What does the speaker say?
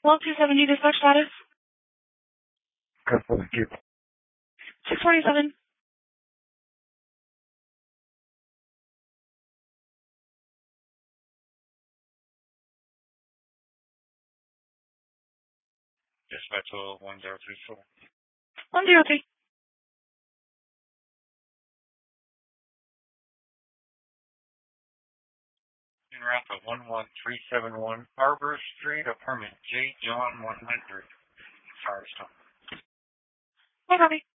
1270 dispatch status. Thank you. 647. Dispatch 1034. 103. En route to 11371 Arbor Street, apartment J. John 100, Firestone. Hey, copy.